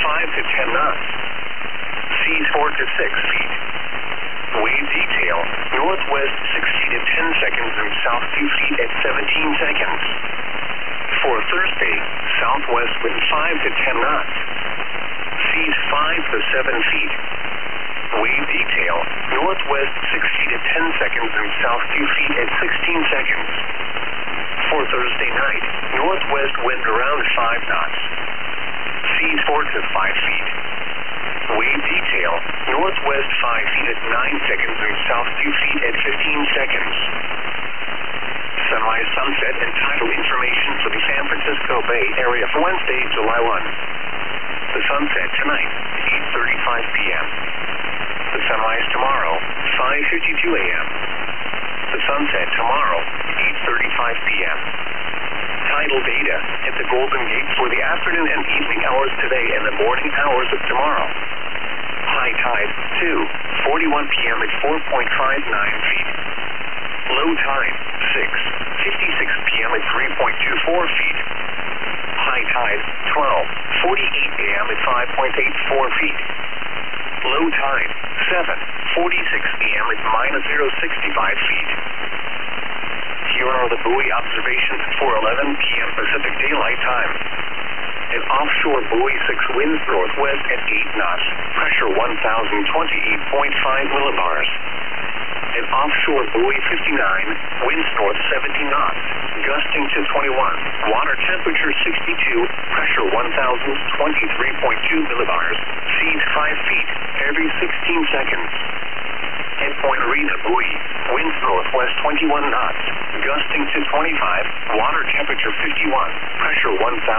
5 to 10 knots. Seas 4 to 6 feet. Wave detail, northwest 6 feet at 10 seconds and south 2 feet at 17 seconds. For Thursday, southwest wind 5 to 10 knots. Seas 5 to 7 feet. Wave detail, northwest 6 feet at 10 seconds and south 2 feet at 16 seconds. For Thursday night, northwest wind around 5 knots. Seas 4 to 5 feet. Wave detail, northwest 5 feet at 9 seconds and south 2 feet at 15 seconds. Sunrise, sunset, and tidal information for the San Francisco Bay Area for Wednesday, July 1. The sunset tonight, 8:35 p.m. The sunrise tomorrow, 5:52 a.m. The sunset tomorrow, 8:35 p.m. Tidal data at the Golden Gate for the afternoon and evening hours today and the morning hours of tomorrow. High tide, 2:41 p.m. at 4.59 feet. Low tide, 6:56 p.m. at 3.24 feet. High tide, 12:48 a.m. at 5.84 feet. Low tide, 7:46 a.m. at -0.65 feet. Here are the buoy observations for 11 p.m. Pacific Daylight Time. An offshore buoy 6 winds northwest at 8 knots, pressure 1,028.5 millibars. An offshore buoy 59, winds north 17 knots, gusting to 21, water temperature 62, pressure 1,023.2 millibars, seas 5 feet, every 16 seconds. At Point Arena buoy, winds northwest 21 knots, gusting to 25, water temperature 51, pressure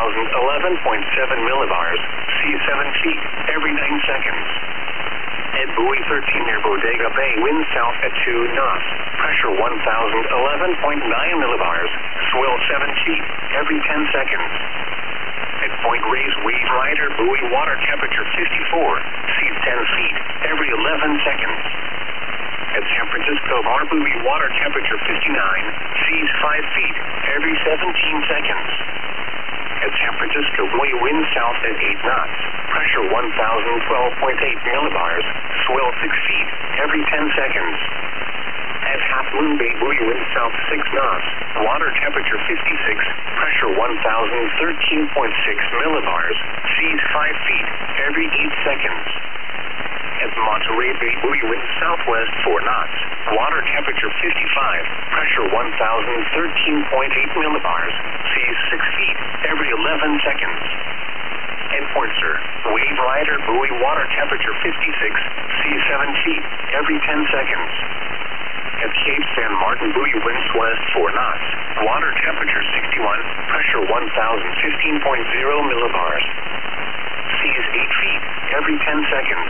1,011.7 millibars, seas 7 feet, every 9 seconds. At buoy 13 near Bodega Bay, wind south at 2 knots, pressure 1,011.9 millibars, swell 7 feet, every 10 seconds. At Point Reyes Wave Rider buoy, water temperature 54, seas 10 feet, every 11 seconds. At San Francisco Bar buoy, water temperature 59, seas 5 feet, every 17 seconds. At San Francisco buoy, wind south at 8 knots, pressure 1,012.8 millibars, swell 6 feet, every 10 seconds. At Half Moon Bay buoy, wind south 6 knots, water temperature 56, pressure 1,013.6 millibars, seas 5 feet, every 8 seconds. At Monterey Bay buoy, wind southwest 4 knots, water temperature 55, pressure 1,013.8 millibars, seas 6 feet, every 11 seconds. At Point Sur, Wave Rider buoy, water temperature 56, seas 7 feet, every 10 seconds. At Cape San Martin buoy, winds west 4 knots, water temperature 61, pressure 1,015.0 millibars, seas 8 feet, every 10 seconds.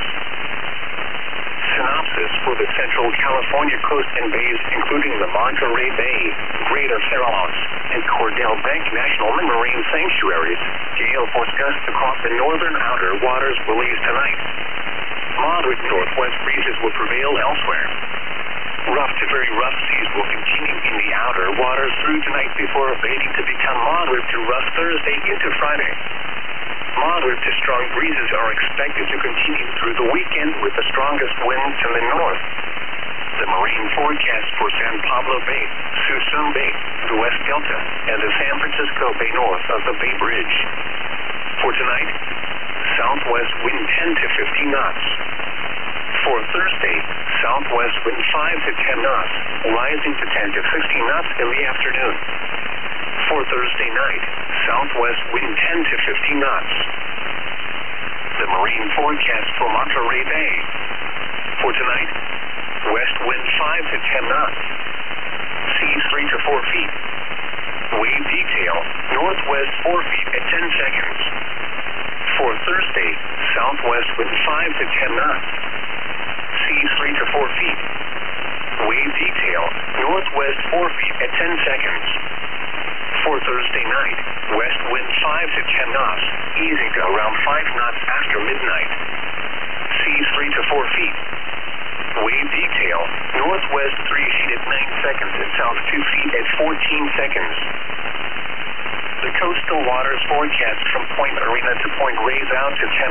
Synopsis for the Central California coast and bays, including the Monterey Bay, Greater Farallones, and Cordell Bank National Marine Sanctuaries. Gale force gusts across the northern outer waters will ease tonight. Moderate northwest breezes will prevail elsewhere. Rough to very rough seas will continue in the outer waters through tonight before abating to become moderate to rough Thursday into Friday. Moderate to strong breezes are expected to continue through the weekend with the strongest winds to the north. The marine forecast for San Pablo Bay, Suisun Bay, the West Delta, and the San Francisco Bay north of the Bay Bridge. For tonight, southwest wind 10 to 15 knots. For Thursday, southwest wind 5 to 10 knots, rising to 10 to 16 knots in the afternoon. For Thursday night, southwest wind 10 to 15 knots. The marine forecast for Monterey Bay. For tonight, west wind 5 to 10 knots. Seas 3 to 4 feet. Wave detail, northwest 4 feet at 10 seconds. For Thursday, southwest wind 5 to 10 knots. Seas 3 to 4 feet. Wave detail, northwest 4 feet at 10 seconds. For Thursday night, west wind 5 to 10 knots, easing to around 5 knots after midnight. Seas 3 to 4 feet. Wave detail, northwest 3 feet at 9 seconds and south 2 feet at 14 seconds. The coastal waters forecast from Point Arena to Point Reyes out to 10